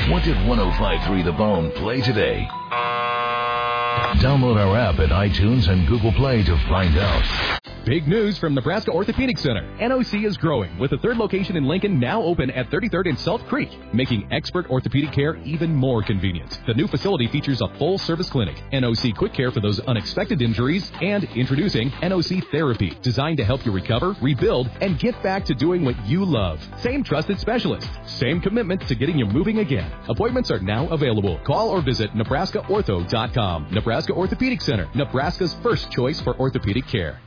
What did 105.3 The Bone play today? Download our app at iTunes and Google Play to find out. Big news from Nebraska Orthopedic Center. NOC is growing, with the third location in Lincoln now open at 33rd and Salt Creek, making expert orthopedic care even more convenient. The new facility features a full-service clinic, NOC Quick Care for those unexpected injuries, and introducing NOC Therapy, designed to help you recover, rebuild, and get back to doing what you love. Same trusted specialists, same commitment to getting you moving again. Appointments are now available. Call or visit NebraskaOrtho.com. Nebraska Orthopedic Center, Nebraska's first choice for orthopedic care.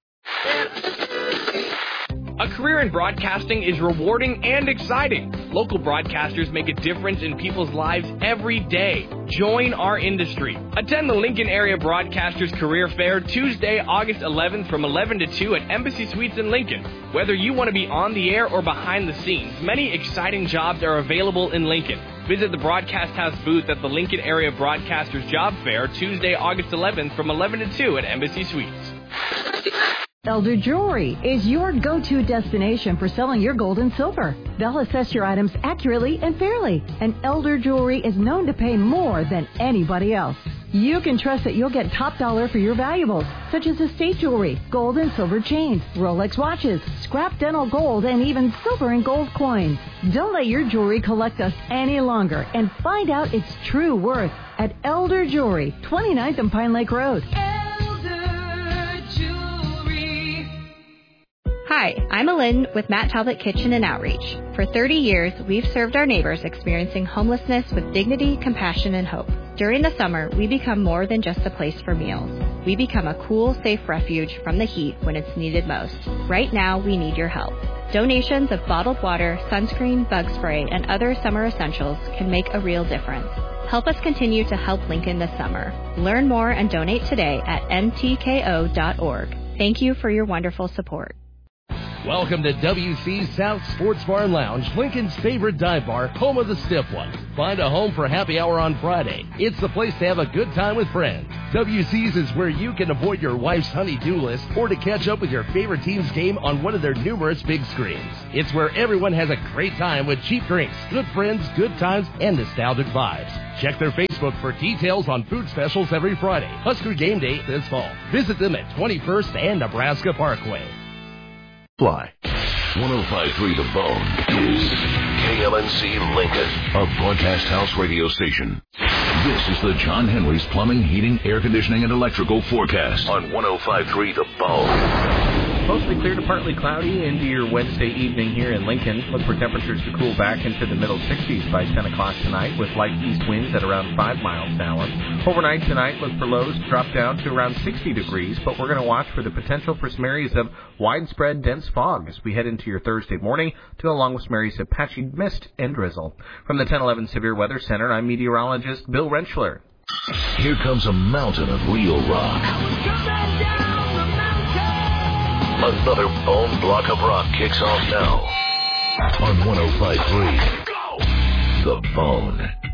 A career in broadcasting is rewarding and exciting. Local broadcasters make a difference in people's lives every day. Join our industry. Attend the Lincoln Area Broadcasters Career Fair Tuesday, August 11th from 11 to 2 at Embassy Suites in Lincoln. Whether you want to be on the air or behind the scenes, many exciting jobs are available in Lincoln. Visit the Broadcast House booth at the Lincoln Area Broadcasters Job Fair Tuesday, August 11th from 11 to 2 at Embassy Suites. Elder Jewelry is your go-to destination for selling your gold and silver. They'll assess your items accurately and fairly, and Elder Jewelry is known to pay more than anybody else. You can trust that you'll get top dollar for your valuables, such as estate jewelry, gold and silver chains, Rolex watches, scrap dental gold, and even silver and gold coins. Don't let your jewelry collect us any longer and find out its true worth at Elder Jewelry, 29th and Pine Lake Road. Hi, I'm Alin with Matt Talbot Kitchen and Outreach. For 30 years, we've served our neighbors experiencing homelessness with dignity, compassion, and hope. During the summer, we become more than just a place for meals. We become a cool, safe refuge from the heat when it's needed most. Right now, we need your help. Donations of bottled water, sunscreen, bug spray, and other summer essentials can make a real difference. Help us continue to help Lincoln this summer. Learn more and donate today at ntko.org. Thank you for your wonderful support. Welcome to WC South Sports Bar and Lounge, Lincoln's favorite dive bar, home of the stiff one. Find a home for happy hour on Friday. It's the place to have a good time with friends. WC's is where you can avoid your wife's honey-do list or to catch up with your favorite team's game on one of their numerous big screens. It's where everyone has a great time with cheap drinks, good friends, good times, and nostalgic vibes. Check their Facebook for details on food specials every Friday. Husker Game Day this fall. Visit them at 21st and Nebraska Parkway. Fly. 105.3 The Bone is KLNC Lincoln, a broadcast house radio station. This is the John Henry's Plumbing, Heating, Air Conditioning, and Electrical forecast on 105.3 The Bone. Mostly clear to partly cloudy into your Wednesday evening here in Lincoln. Look for temperatures to cool back into the middle 60s by 10 o'clock tonight with light east winds at around 5 miles an hour. Overnight tonight, look for lows to drop down to around 60 degrees, but we're going to watch for the potential for some areas of widespread dense fog as we head into your Thursday morning, to along with some areas of patchy mist and drizzle. From the 1011 Severe Weather Center, I'm meteorologist Bill Rentschler. Here comes a mountain of real rock. Another bone block of rock kicks off now on 105.3 The Bone.